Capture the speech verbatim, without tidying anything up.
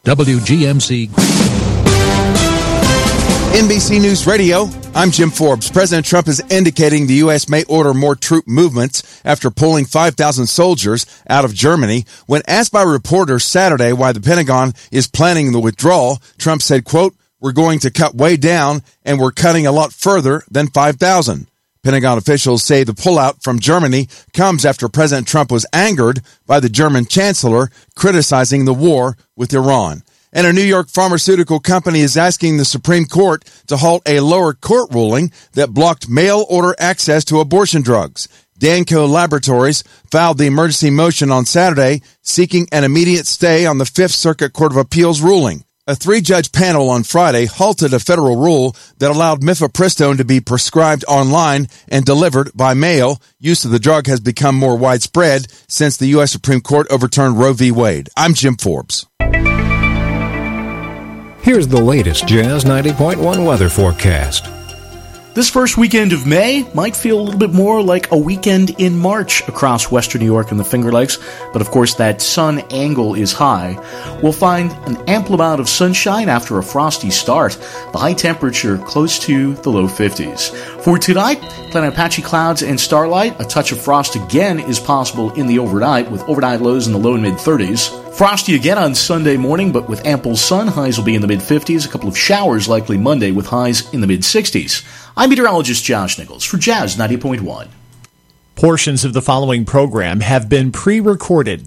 W G M C. N B C News Radio, I'm Jim Forbes. President Trump is indicating the U S may order more troop movements after pulling five thousand soldiers out of Germany. When asked by reporters Saturday why the Pentagon is planning the withdrawal, Trump said, quote, "We're going to cut way down, and we're cutting a lot further than five thousand. Pentagon officials say the pullout from Germany comes after President Trump was angered by the German chancellor criticizing the war with Iran. And a New York pharmaceutical company is asking the Supreme Court to halt a lower court ruling that blocked mail-order access to abortion drugs. Danco Laboratories filed the emergency motion on Saturday, seeking an immediate stay on the Fifth Circuit Court of Appeals ruling. A three-judge panel on Friday halted a federal rule that allowed mifepristone to be prescribed online and delivered by mail. Use of the drug has become more widespread since the U S Supreme Court overturned Roe v. Wade. I'm Jim Forbes. Here's the latest Jazz ninety point one weather forecast. This first weekend of May might feel a little bit more like a weekend in March across western New York and the Finger Lakes, but of course that sun angle is high. We'll find an ample amount of sunshine after a frosty start. The high temperature close to the low fifties. For tonight, plenty of patchy clouds and starlight. A touch of frost again is possible in the overnight, with overnight lows in the low and mid-thirties. Frosty again on Sunday morning, but with ample sun. Highs will be in the mid-fifties. A couple of showers likely Monday with highs in the mid-sixties. I'm meteorologist Josh Nichols for Jazz ninety point one. Portions of the following program have been pre-recorded.